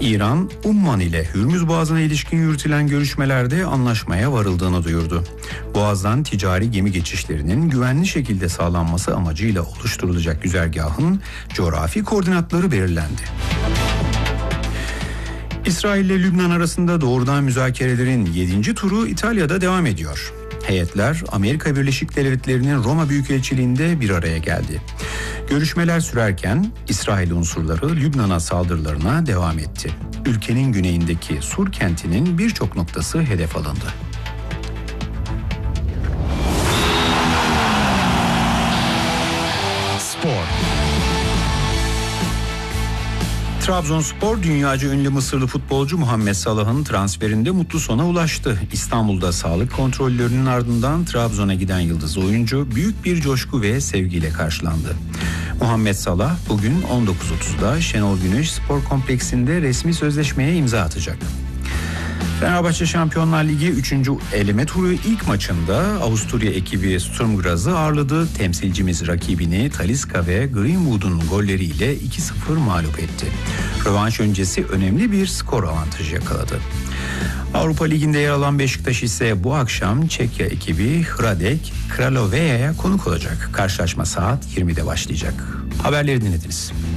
İran, Umman ile Hürmüz Boğazı'na ilişkin yürütülen görüşmelerde anlaşmaya varıldığını duyurdu. Boğaz'dan ticari gemi geçişlerinin güvenli şekilde sağlanması amacıyla oluşturulacak güzergahın coğrafi koordinatları belirlendi. İsrail ile Lübnan arasında doğrudan müzakerelerin 7. turu İtalya'da devam ediyor. Heyetler Amerika Birleşik Devletleri'nin Roma Büyükelçiliği'nde bir araya geldi. Görüşmeler sürerken İsrail unsurları Lübnan'a saldırılarına devam etti. Ülkenin güneyindeki Sur kentinin birçok noktası hedef alındı. Spor. Trabzonspor dünyaca ünlü Mısırlı futbolcu Muhammed Salah'ın transferinde mutlu sona ulaştı. İstanbul'da sağlık kontrollerinin ardından Trabzon'a giden yıldız oyuncu büyük bir coşku ve sevgiyle karşılandı. Muhammed Salah bugün 19.30'da Şenol Güneş Spor Kompleksinde resmi sözleşmeye imza atacak. Fenerbahçe Şampiyonlar Ligi 3. eleme turu ilk maçında Avusturya ekibi Sturm ağırladı. Temsilcimiz rakibini Talisca ve Greenwood'un golleriyle 2-0 mağlup etti. Rövanş öncesi önemli bir skor avantajı yakaladı. Avrupa Ligi'nde yer alan Beşiktaş ise bu akşam Çekya ekibi Hradec Kraloveja'ya konuk olacak. Karşılaşma saat 20'de başlayacak. Haberleri dinlediniz.